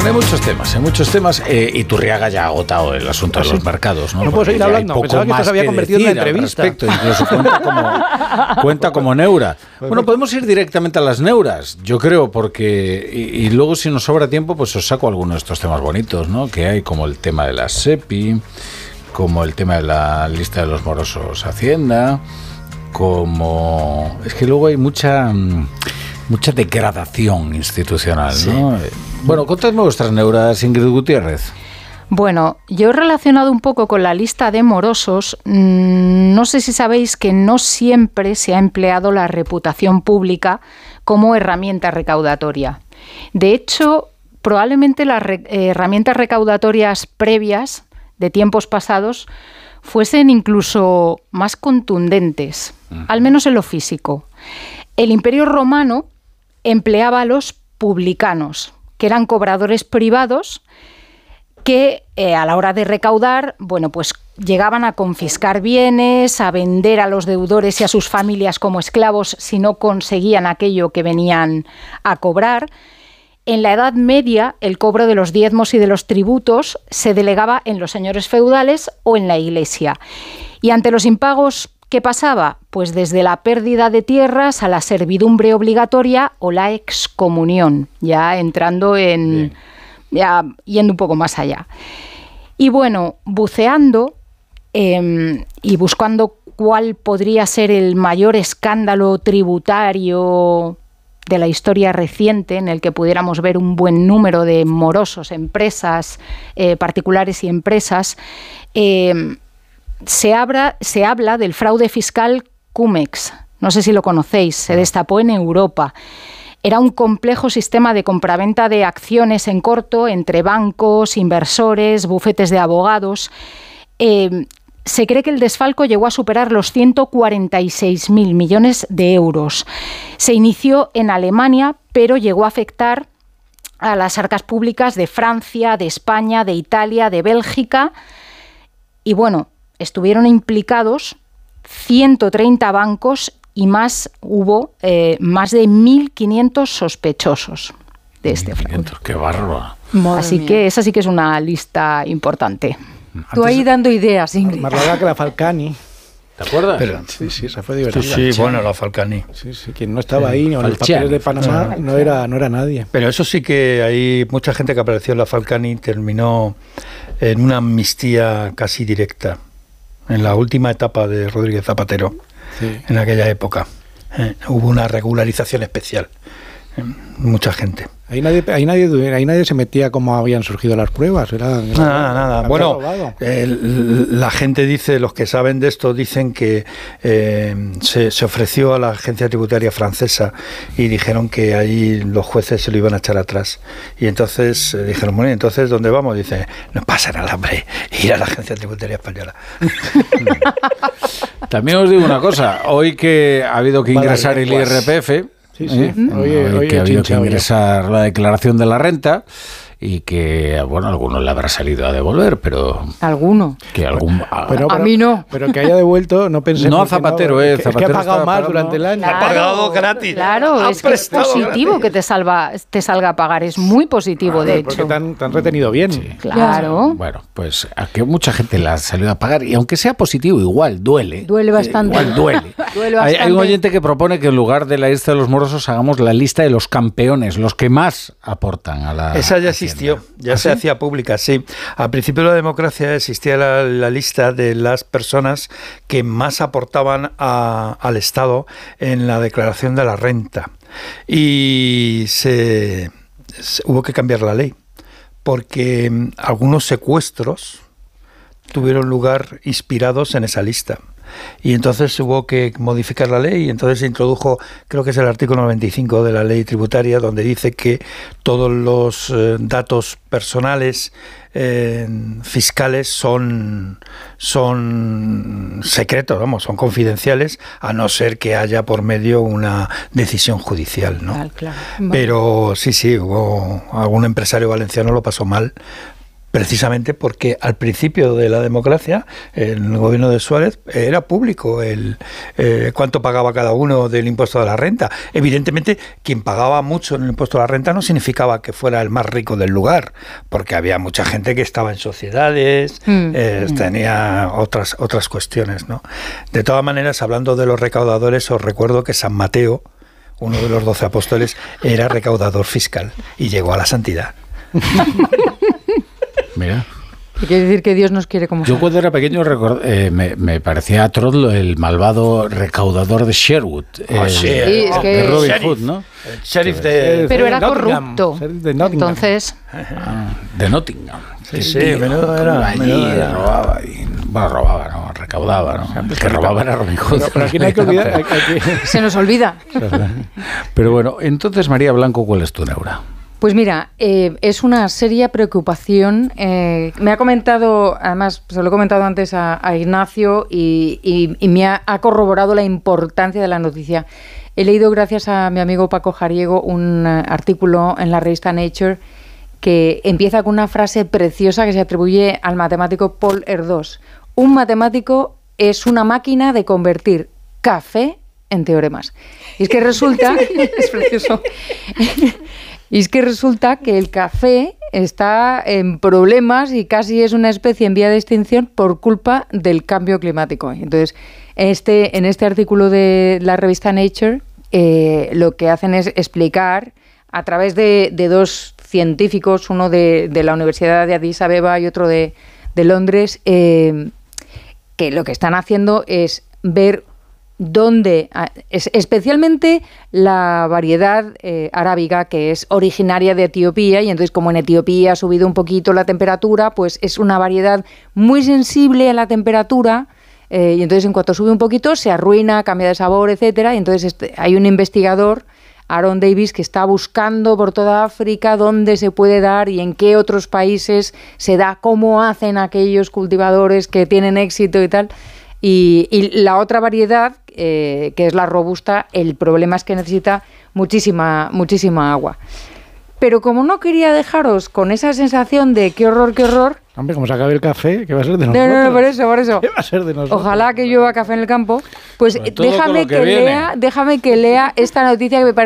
Bueno, hay muchos temas. Iturriaga ya ha agotado el asunto de los mercados, ¿no? No puedo seguir hablando. Pensaba que esto se había convertido en una entrevista. Incluso cuenta como neura. Bueno, podemos ir directamente a las neuras, yo creo, porque... Y luego, si nos sobra tiempo, pues os saco algunos de estos temas bonitos, ¿no? Que hay, como el tema de la SEPI, como el tema de la lista de los morosos Hacienda, como... Es que luego hay mucha degradación institucional, ¿no? Sí. Bueno, contadme vuestras neuras, Ingrid Gutiérrez. Bueno, yo he relacionado un poco con la lista de morosos. No sé si sabéis que no siempre se ha empleado la reputación pública como herramienta recaudatoria. De hecho, probablemente las herramientas recaudatorias previas de tiempos pasados fuesen incluso más contundentes, al menos en lo físico. El Imperio Romano empleaba a los publicanos, que eran cobradores privados que a la hora de recaudar, bueno, pues llegaban a confiscar bienes, a vender a los deudores y a sus familias como esclavos si no conseguían aquello que venían a cobrar. En la Edad Media, el cobro de los diezmos y de los tributos se delegaba en los señores feudales o en la Iglesia. Y ante los impagos, ¿qué pasaba? Pues desde la pérdida de tierras a la servidumbre obligatoria o la excomunión, ya entrando en... ya yendo un poco más allá. Y bueno, buceando y buscando cuál podría ser el mayor escándalo tributario de la historia reciente en el que pudiéramos ver un buen número de morosos, empresas particulares y empresas, se habla del fraude fiscal Cum-Ex. No sé si lo conocéis, se destapó en Europa. Era un complejo sistema de compraventa de acciones en corto entre bancos, inversores, bufetes de abogados. Se cree que el desfalco llegó a superar los 146.000 millones de euros. Se inició en Alemania, pero llegó a afectar a las arcas públicas de Francia, de España, de Italia, de Bélgica. Y bueno, estuvieron implicados 130 bancos y hubo más de 1.500 sospechosos de este fraude. ¡Qué bárbaro! Así que esa sí que es una lista importante. Tú ahí dando ideas, Ingrid. Más larga que la Falcani. ¿Te acuerdas? Pero, sí, esa fue divertida. Sí, bueno, la Falcani. Sí, quien no estaba ahí, o en los papeles de Panamá, no era nadie. Pero eso sí que hay mucha gente que apareció en la Falcani terminó en una amnistía casi directa, en la última etapa de Rodríguez Zapatero, en aquella época. Hubo una regularización especial. Mucha gente. Ahí nadie se metía cómo habían surgido las pruebas. Nada. Bueno, la gente dice, los que saben de esto, dicen que se ofreció a la agencia tributaria francesa y dijeron que ahí los jueces se lo iban a echar atrás. Y entonces dijeron, bueno, entonces ¿dónde vamos? Dice, no pasa nada, hombre, ir a la agencia tributaria española. También os digo una cosa, hoy que ha habido que ingresar el IRPF, hoy que ha habido que ingresar la declaración de la renta y que, bueno, a algunos le habrá salido a devolver, pero... ¿Alguno? A mí no. Pero que haya devuelto, no pensé... No a Zapatero, es que ha pagado más durante el año. Claro, ha pagado gratis. Claro, es que es positivo que te salga a pagar, es muy positivo, de hecho. Porque te han retenido bien. Sí. Claro. Bueno, pues a que mucha gente le ha salido a pagar, y aunque sea positivo, igual duele. Duele bastante. Igual duele. Duele bastante. Hay un oyente que propone que en lugar de la lista de los morosos hagamos la lista de los campeones, los que más aportan a la... Esa ya existió, ya se hacía pública, sí. Al principio de la democracia existía la lista de las personas que más aportaban al Estado en la declaración de la renta. Y hubo que cambiar la ley, porque algunos secuestros tuvieron lugar inspirados en esa lista. Y entonces hubo que modificar la ley y entonces se introdujo, creo que es el artículo 95 de la ley tributaria, donde dice que todos los datos personales fiscales son secretos, son confidenciales, a no ser que haya por medio una decisión judicial, ¿no? Claro. Pero sí, hubo algún empresario valenciano lo pasó mal, precisamente porque al principio de la democracia, en el gobierno de Suárez, era público cuánto pagaba cada uno del impuesto de la renta. Evidentemente, quien pagaba mucho en el impuesto de la renta no significaba que fuera el más rico del lugar, porque había mucha gente que estaba en sociedades, tenía otras cuestiones, ¿no? De todas maneras, hablando de los recaudadores, os recuerdo que San Mateo, uno de los 12 apóstoles, era recaudador fiscal y llegó a la santidad. Mira. Quiere decir que Dios nos quiere como Yo cuando era pequeño me parecía atroz el malvado recaudador de Sherwood, de Robin Hood, ¿no? El sheriff de... Pero era Nottingham, corrupto. de Nottingham. Entonces... de Nottingham. Sí, menudo era. Robaba, robaba, ¿no? Recaudaba, ¿no? El que robaba era Robin Hood. Pero aquí no hay que olvidar... Se nos olvida. Pero bueno, entonces, María Blanco, ¿cuál es tu neura? Pues mira, es una seria preocupación. Me ha comentado, además, se lo he comentado antes a Ignacio y me ha corroborado la importancia de la noticia. He leído, gracias a mi amigo Paco Jariego, un artículo en la revista Nature que empieza con una frase preciosa que se atribuye al matemático Paul Erdős. Un matemático es una máquina de convertir café en teoremas. Y es que resulta... es precioso... Y es que resulta que el café está en problemas y casi es una especie en vía de extinción por culpa del cambio climático. Entonces, en este artículo de la revista Nature, lo que hacen es explicar a través de dos científicos, uno de la Universidad de Addis Abeba y otro de Londres, que lo que están haciendo es ver donde, especialmente la variedad arábiga, que es originaria de Etiopía, y entonces como en Etiopía ha subido un poquito la temperatura, pues es una variedad muy sensible a la temperatura, y entonces en cuanto sube un poquito se arruina, cambia de sabor, etcétera. Y entonces hay un investigador, Aaron Davis, que está buscando por toda África dónde se puede dar y en qué otros países se da, cómo hacen aquellos cultivadores que tienen éxito y tal. Y la otra variedad, que es la robusta, el problema es que necesita muchísima agua. Pero como no quería dejaros con esa sensación de qué horror... Hombre, como se acabe el café, ¿qué va a ser de nosotros? No, por eso. ¿Qué va a ser de nosotros? Ojalá que llueva café en el campo. Pues déjame que lea esta noticia que me parece